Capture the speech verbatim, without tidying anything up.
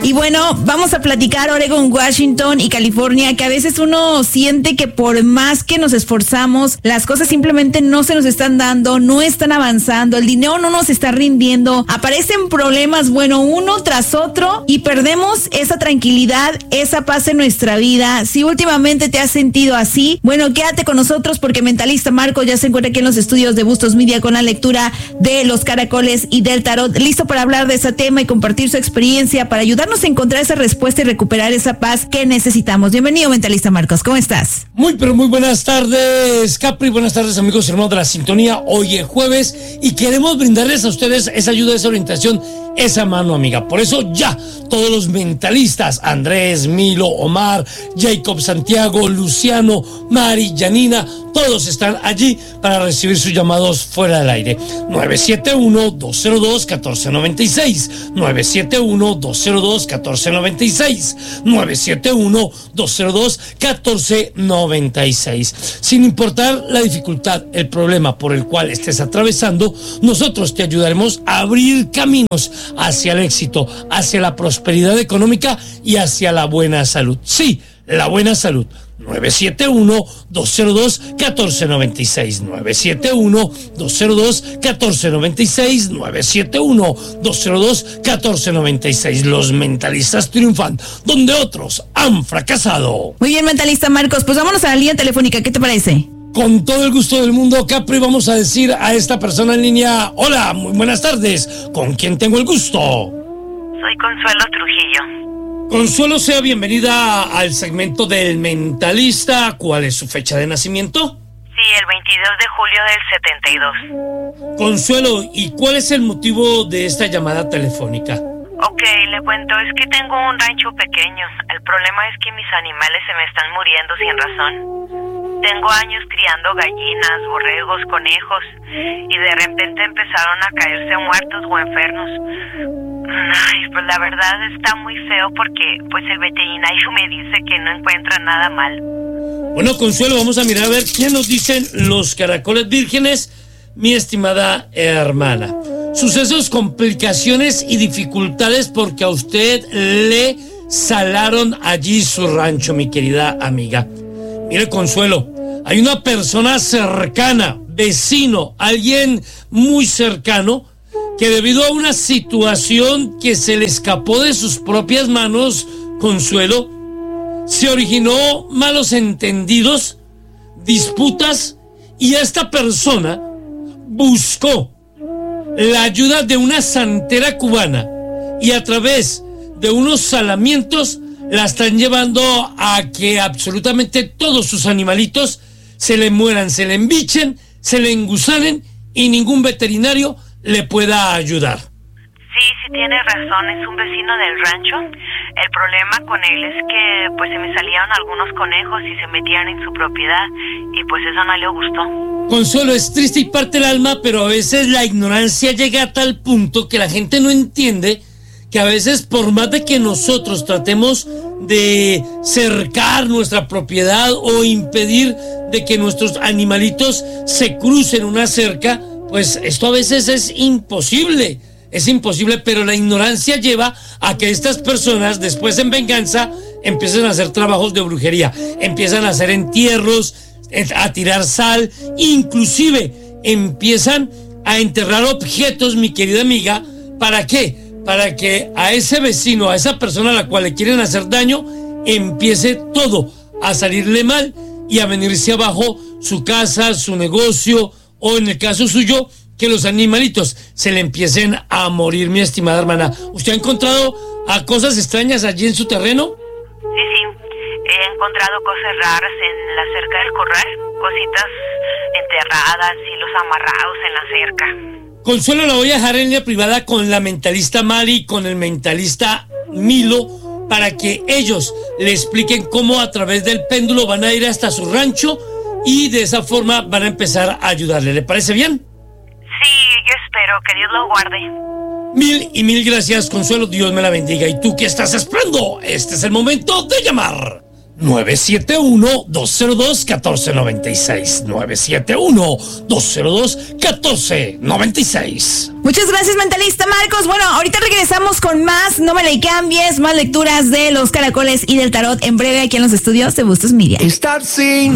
Y bueno, vamos a platicar Oregon, Washington y California, que a veces uno siente que por más que nos esforzamos, las cosas simplemente no se nos están dando, no están avanzando, el dinero no nos está rindiendo, aparecen problemas, bueno, uno tras otro y perdemos esa tranquilidad, esa paz en nuestra vida. Si últimamente te has sentido así, bueno, quédate con nosotros porque Mentalista Marco ya se encuentra aquí en los estudios de Bustos Media con la lectura de los caracoles y del tarot, listo para hablar de ese tema y compartir su experiencia para ayudarnos a encontrar esa respuesta y recuperar esa paz que necesitamos. Bienvenido, Mentalista Marcos, ¿cómo estás? Muy, pero muy buenas tardes, Capri, buenas tardes, amigos y hermanos de la sintonía. Hoy es jueves y queremos brindarles a ustedes esa ayuda, esa orientación, esa mano amiga. Por eso ya, todos los mentalistas, Andrés, Milo, Omar, Jacob, Santiago, Luciano, Mari, Janina, todos están allí para recibir sus llamados fuera del aire. nueve siete uno, dos cero dos, uno cuatro nueve seis, nueve siete uno, dos cero dos, uno cuatro nueve seis, nueve siete uno, dos cero dos, uno cuatro nueve seis. Sin importar la dificultad, el problema por el cual estés atravesando, nosotros te ayudaremos a abrir caminos hacia el éxito, hacia la prosperidad económica y hacia la buena salud. Sí, la buena salud. nueve siete uno, dos cero dos, uno cuatro nueve seis, nueve siete uno, dos cero dos, uno cuatro nueve seis, nueve siete uno, dos cero dos, uno cuatro nueve seis. Los mentalistas triunfan donde otros han fracasado. Muy bien, Mentalista Marcos, pues vámonos a la línea telefónica, ¿qué te parece? Con todo el gusto del mundo, Capri, vamos a decir a esta persona en línea: hola, muy buenas tardes, ¿con quién tengo el gusto? Soy Consuelo Trujillo. Consuelo, sea bienvenida al segmento del Mentalista. ¿Cuál es su fecha de nacimiento? Sí, el veintidós de julio del setenta y dos. Consuelo, ¿y cuál es el motivo de esta llamada telefónica? Ok, le cuento, es que tengo un rancho pequeño. El problema es que mis animales se me están muriendo sin razón. Tengo años criando gallinas, borregos, conejos, y de repente empezaron a caerse muertos o enfermos. Ay, pues la verdad está muy feo porque pues el veterinario me dice que no encuentra nada mal. Bueno, Consuelo, vamos a mirar a ver qué nos dicen los caracoles vírgenes, mi estimada hermana. Sucesos, complicaciones y dificultades porque a usted le salaron allí su rancho, mi querida amiga. Mire, Consuelo, hay una persona cercana, vecino, alguien muy cercano, que debido a una situación que se le escapó de sus propias manos, Consuelo, se originó malos entendidos, disputas, y esta persona buscó la ayuda de una santera cubana y a través de unos salamientos la están llevando a que absolutamente todos sus animalitos se le mueran, se le embichen, se le engusanen y ningún veterinario le pueda ayudar. Sí, sí tiene razón, es un vecino del rancho. El problema con él es que pues se me salieron algunos conejos y se metían en su propiedad y pues eso no le gustó. Consuelo, es triste y parte el alma, pero a veces la ignorancia llega a tal punto que la gente no entiende que a veces por más de que nosotros tratemos de cercar nuestra propiedad o impedir de que nuestros animalitos se crucen una cerca, pues esto a veces es imposible, es imposible, pero la ignorancia lleva a que estas personas después en venganza empiecen a hacer trabajos de brujería, empiezan a hacer entierros, a tirar sal, inclusive empiezan a enterrar objetos, mi querida amiga. ¿Para qué? Para que a ese vecino, a esa persona a la cual le quieren hacer daño, empiece todo a salirle mal y a venirse abajo su casa, su negocio, o en el caso suyo, que los animalitos se le empiecen a morir, mi estimada hermana. ¿Usted ha encontrado a cosas extrañas allí en su terreno? Sí, sí, he encontrado cosas raras en la cerca del corral, cositas enterradas, hilos amarrados en la cerca. Consuelo, la voy a dejar en línea privada con la mentalista Mari, con el mentalista Milo, para que ellos le expliquen cómo a través del péndulo van a ir hasta su rancho y de esa forma van a empezar a ayudarle. ¿Le parece bien? Sí, yo espero que Dios lo guarde. Mil y mil gracias, Consuelo. Dios me la bendiga. ¿Y tú qué estás esperando? Este es el momento de llamar. nueve siete uno, dos cero dos, uno cuatro nueve seis. nueve siete uno, dos cero dos, uno cuatro nueve seis. Muchas gracias, mentalista Marcos. Bueno, ahorita regresamos con más. No me le cambies, más lecturas de los caracoles y del tarot en breve aquí en los estudios de Bustos Media. Estar sin